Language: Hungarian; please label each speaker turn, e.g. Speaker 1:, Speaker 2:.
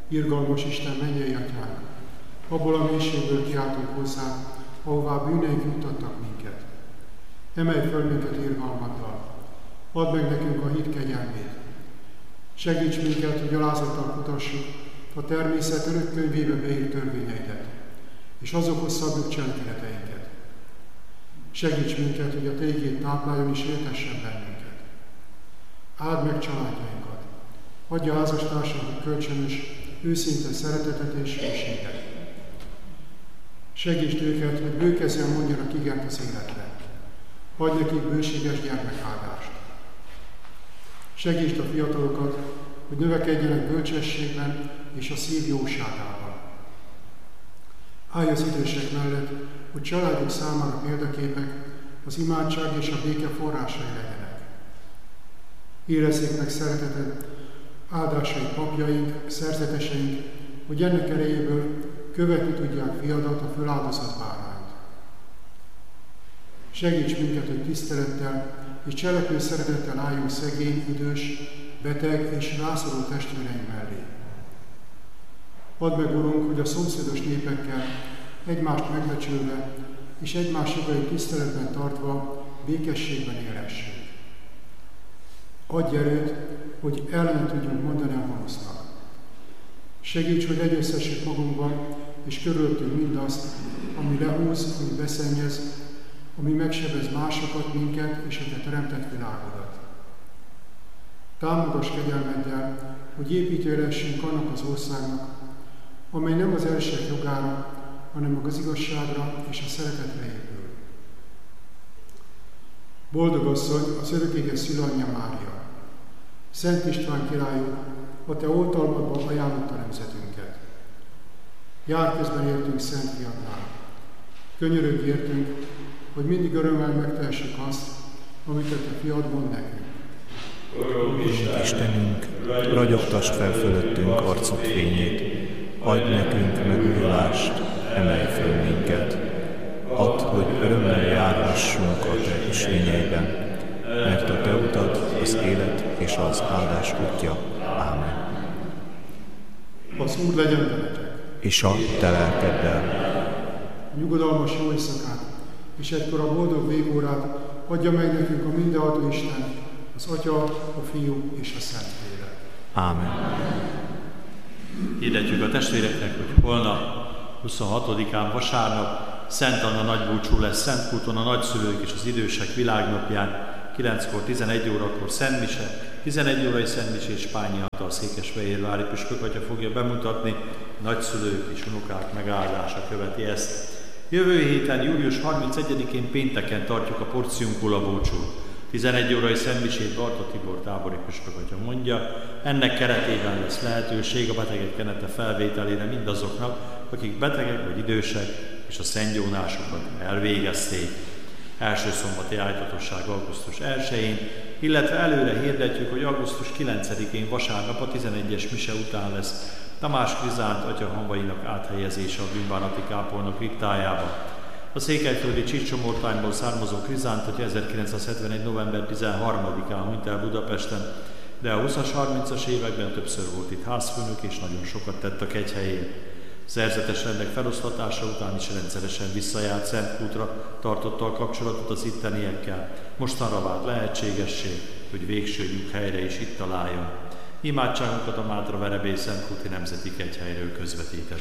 Speaker 1: Irgalmas Isten mennyei atyánk, abból a mélységből kiáltunk hozzá, ahová bűneink juttattak minket. Emelj föl minket irgalmaddal, add meg nekünk a hit kegyelmét. Segíts minket, hogy alázattal kutassuk a természet örök könyvébe beírt törvényeidet, és azokhoz szabjuk cselekedeteinket. Segíts minket, hogy a Te igéd tápláljon és éltessen bennünket. Áld meg családjainkat, adja házastársaink kölcsönös, őszinte szeretetet és hűséget. Segítsd őket, hogy bőkezzen mondjanak igent az életre. Adj nekik bőséges gyermekáldást. Segítsd a fiatalokat, hogy növekedjenek bölcsességben és a szív jóságában. Állj az idősek mellett, hogy családok számára példaképek, az imádság és a béke forrásai legyenek. Érezzék meg szeretetet áldásai papjaink, szerzeteseink, hogy ennek erejéből követni tudják fiadat, a föláldozott bárányt. Segíts minket, hogy tisztelettel és cselekvő szeretettel álljunk szegény, idős, beteg és rászoruló testvéreink mellé. Add meg, Urunk, hogy a szomszédos népekkel egymást megbecsülve és egymás jogait tiszteletben tartva békességben élhessünk. Adj erőt, hogy ellene tudjunk mondani a gonosznak. Segíts, hogy legyőzhessük magunkban és körülöttünk mindazt, ami lehúz, ami beszennyez, ami megsebez másokat, minket és a Te teremtett világodat. Támogass kegyelmeddel, hogy építőlessünk annak az országnak, amely nem az elsők jogára, hanem az igazságra és a szeretetre épül. Boldog asszony, az örökéges szülanyja Mária! Szent István királyunk, a Te oltalmadban ajánlotta nemzetünket. Jár közben értünk Szent Fiadnál. Könyörögj értünk, hogy mindig örömmel megtehessük azt, amit a Te Fiad mond nekünk.
Speaker 2: Istenünk, ragyogtass fel fölöttünk arcod fényét, adj nekünk megújulást, emelj föl minket. Add, hogy örömmel járhassunk a Te ösvényeiben, mert a Te utad az élet és az áldás útja. Ámen.
Speaker 1: Az Úr legyen veletek.
Speaker 2: És a Te lelkeddel.
Speaker 1: Nyugodalmas jó éjszakát, és egykor a boldog végórát adja meg nekünk a mindenható Isten, az Atya, a Fiú és a Szentlélek.
Speaker 2: Ámen.
Speaker 3: Hirdetjük a testvéreknek, hogy holnap, 26-án vasárnap, Szent Anna nagybúcsú lesz Szentkúton a nagyszülők és az idősek világnapján, 9-kor, 11 órakor Szentmise, 11 órai Szentmise és Pányi Antal székesfehérvári püspökatya fogja bemutatni, nagyszülők és unokák megáldása követi ezt. Jövő héten, július 31-én pénteken tartjuk a Porciunkula búcsút. 11 órai szentmisét Barta Tibor tábori püspökatya mondja, ennek keretében lesz lehetőség a betegek kenete felvételére mindazoknak, akik betegek vagy idősek, és a szentgyónásokat elvégezték. Első szombati ájtatosság augusztus 1-én, illetve előre hirdetjük, hogy augusztus 9-én vasárnap a 11-es mise után lesz Tamás Krizánt atya hamvainak áthelyezése a bűnbánati kápolna kriptájába. A székelyföldi Csicsomortányból származó Krizánt atya 1971. november 13-án hunyt el Budapesten, de a 20-as, 30-as években többször volt itt házfőnök és nagyon sokat tett a kegyhelyén. Szerzetes rendek feloszlatása után is rendszeresen visszajárt Szentkútra, tartotta a kapcsolatot az itteniekkel. Mostanra vált lehetségessé, hogy végső nyughelyre is itt találjon. Imádságunkat a Mátra Verebély Szentkúti Nemzeti Kegyhelyről közvetített.